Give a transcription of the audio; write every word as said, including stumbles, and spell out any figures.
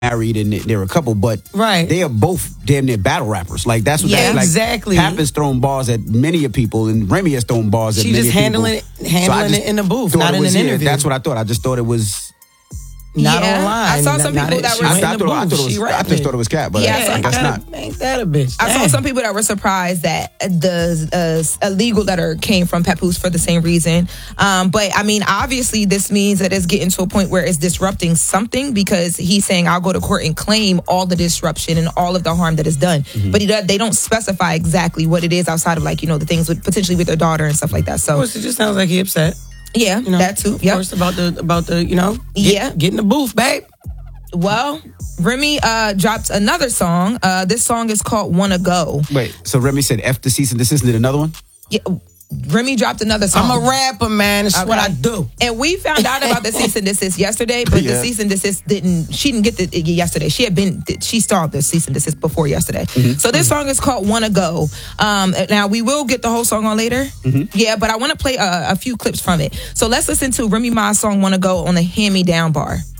married and they're a couple, but right. they are both damn near battle rappers. Like that's what yeah, that, like, exactly. Pap has thrown bars at many of people, and Remy has thrown bars at she many just handling people. it, handling so it in the booth, not in was, an yeah, interview. That's what I thought. I just thought it was. Not yeah, online. I saw some not, people not that were. I, I, thought, I, thought it was, I just thought it was cat, but yeah, I, so I guess that not. A, ain't that a bitch? I saw some people that were surprised that the uh, a legal letter came from Papoose for the same reason. Um, but I mean, obviously, this means that it's getting to a point where it's disrupting something because he's saying, "I'll go to court and claim all the disruption and all of the harm that is done." Mm-hmm. But he does, they don't specify exactly what it is outside of like you know the things with potentially with their daughter and stuff like that. So of course, it just sounds like he upset. Yeah, you know, that too. Of yep. course, about the about the you know get, yeah get in the booth, babe. Well, Remy uh, dropped another song. Uh, this song is called "Wanna Go." Wait, so Remy said F the cease and desist and did another one? Yeah, Remy dropped another song. I'm a rapper, man. It's okay. what I do. And we found out about the cease and desist yesterday, but yeah. the cease and desist didn't. She didn't get the yesterday. She had been. She stalled the cease and desist before yesterday. Mm-hmm. So this song is called "Wanna Go." Um, now we will get the whole song on later. Mm-hmm. Yeah, but I want to play a, a few clips from it. So let's listen to Remy Ma's song "Wanna Go" on the Hand Me Down bar.